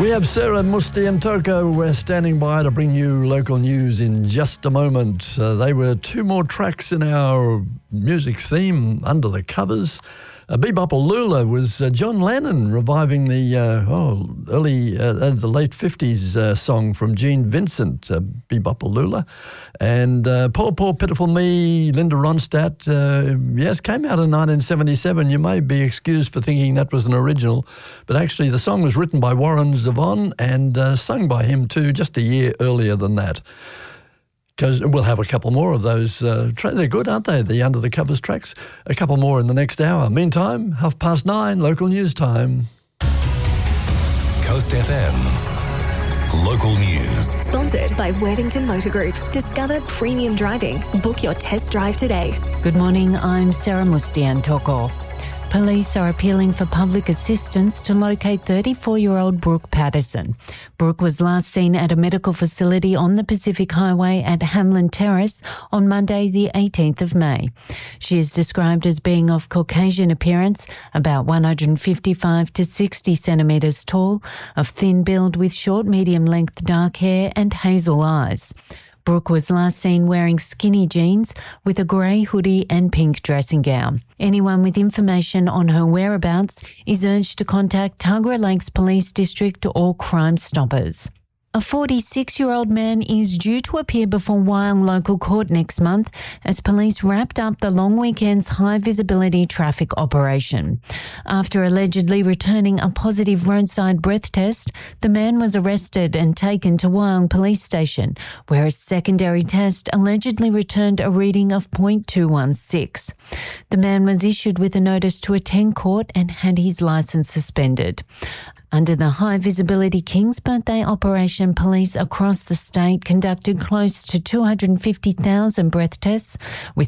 We have Sarah Musti and Toko. We're standing by to bring you local news in just a moment. They were two more tracks in our music theme, Under the Covers. Be-Bop-A-Lula was John Lennon reviving the the late 50s song from Gene Vincent, Be-Bop-A-Lula. And Poor, Poor, Pitiful Me, Linda Ronstadt, came out in 1977. You may be excused for thinking that was an original, but actually the song was written by Warren Zevon and sung by him too just a year earlier than that. Because we'll have a couple more of those. They're good, aren't they, the Under the Covers tracks? A couple more in the next hour. Meantime, 9:30, local news time. Coast FM. Local news. Sponsored by Worthington Motor Group. Discover premium driving. Book your test drive today. Good morning, I'm Sarah Musti and Toko. Police are appealing for public assistance to locate 34-year-old Brooke Patterson. Brooke was last seen at a medical facility on the Pacific Highway at Hamlin Terrace on Monday, the 18th of May. She is described as being of Caucasian appearance, about 155 to 60 centimetres tall, of thin build with short medium-length dark hair and hazel eyes. Brooke was last seen wearing skinny jeans with a grey hoodie and pink dressing gown. Anyone with information on her whereabouts is urged to contact Tuggerah Lakes Police District or Crime Stoppers. A 46-year-old man is due to appear before Wyong Local Court next month as police wrapped up the long weekend's high-visibility traffic operation. After allegedly returning a positive roadside breath test, the man was arrested and taken to Wyong Police Station, where a secondary test allegedly returned a reading of .216. The man was issued with a notice to attend court and had his licence suspended. Under the high-visibility King's Birthday operation, police across the state conducted close to 250,000 breath tests with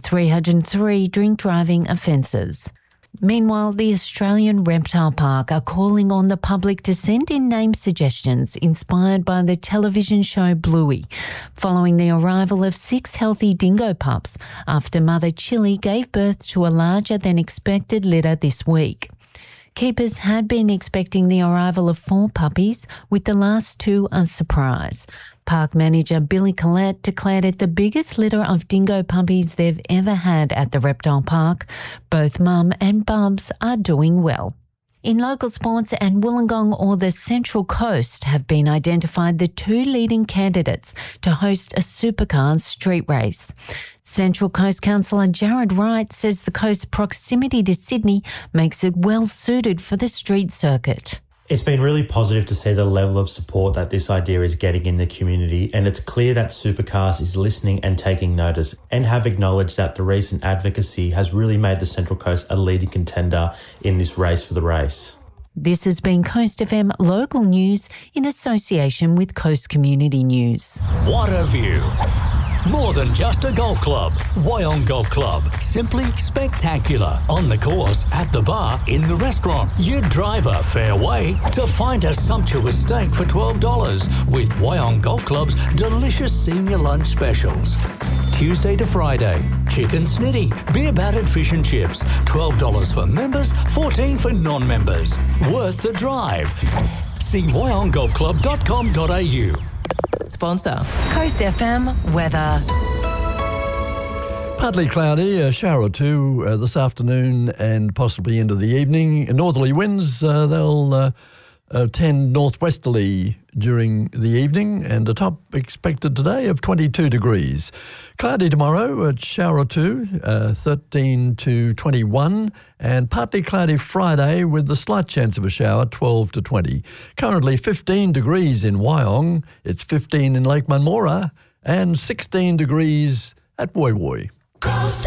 303 drink-driving offences. Meanwhile, the Australian Reptile Park are calling on the public to send in name suggestions inspired by the television show Bluey, following the arrival of 6 healthy dingo pups after Mother Chili gave birth to a larger-than-expected litter this week. Keepers had been expecting the arrival of 4 puppies, with the last 2 a surprise. Park manager Billy Collette declared it the biggest litter of dingo puppies they've ever had at the Reptile Park. Both Mum and Bubs are doing well. In local sports, and Wollongong or the Central Coast have been identified the 2 leading candidates to host a supercars street race. Central Coast Councillor Jared Wright says the coast's proximity to Sydney makes it well suited for the street circuit. It's been really positive to see the level of support that this idea is getting in the community, and it's clear that Supercars is listening and taking notice, and have acknowledged that the recent advocacy has really made the Central Coast a leading contender in this race for the race. This has been Coast FM Local News in association with Coast Community News. What a view! More than just a golf club. Wyong Golf Club. Simply spectacular. On the course, at the bar, in the restaurant. You drive a fair way to find a sumptuous steak for $12 with Wyong Golf Club's delicious senior lunch specials. Tuesday to Friday, chicken snitty, beer battered fish and chips, $12 for members, $14 for non-members. Worth the drive. See wyonggolfclub.com.au. Sponsor Coast FM weather. Partly cloudy, a shower or two this afternoon and possibly into the evening. Northerly winds, they'll tend northwesterly during the evening, and a top expected today of 22 degrees. Cloudy tomorrow, a shower or two, 13 to 21, and partly cloudy Friday with the slight chance of a shower, 12 to 20. Currently 15 degrees in Wyong, it's 15 in Lake Munmora, and 16 degrees at Woy Woy.